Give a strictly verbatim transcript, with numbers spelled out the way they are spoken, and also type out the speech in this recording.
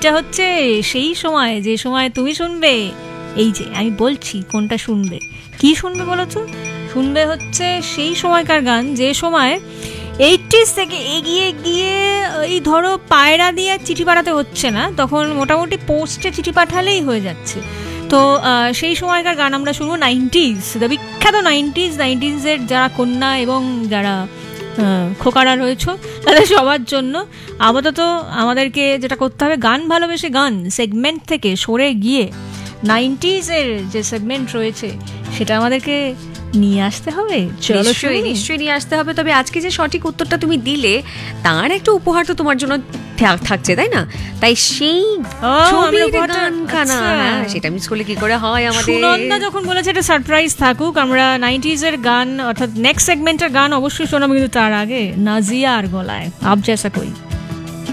এইটা হচ্ছে সেই সময় যে সময় তুমি শুনবে, এই যে আমি বলছি কোনটা শুনবে, কি শুনবে বলো তো? শুনবে হচ্ছে সেই সময়কার গান যে সময় এইটিস থেকে এগিয়ে গিয়ে এই ধরো পায়রা দিয়ে চিঠি পাঠাতে হচ্ছে না, তখন মোটামুটি পোস্টে চিঠি পাঠালেই হয়ে যাচ্ছে। তো সেই সময়কার গান আমরা শুনবো নাইনটিজ, বিখ্যাত নাইনটিজ নাইনটিজের যারা কন্যা এবং যারা খোকারা রয়েছে তাদের সবার জন্য। আপাতত আমাদেরকে যেটা করতে হবে, গান ভালোবেসে গান সেগমেন্ট থেকে সরে গিয়ে নাইনটিজের যে সেগমেন্ট রয়েছে সেটা আমাদেরকে নিয়ে আসতে হবে। চলো নিশ্চয়ই নিয়ে আসতে হবে। তবে আজকে যে সঠিক উত্তরটা তুমি দিলে তার একটা উপহার তো তোমার জন্য থাকছে, তাই না? তাই সেই সেটা মিস করলে কি করে হয়? আমাদের সুনন্দা যখন বলেছে এটা সারপ্রাইজ থাকুক, আমরা নাইনটিজের গান অর্থাৎ নেক্সট সেগমেন্টের গান অবশ্যই শোনাবো, কিন্তু তার আগে নাজিয়ার গলায় আব জেসা কোই।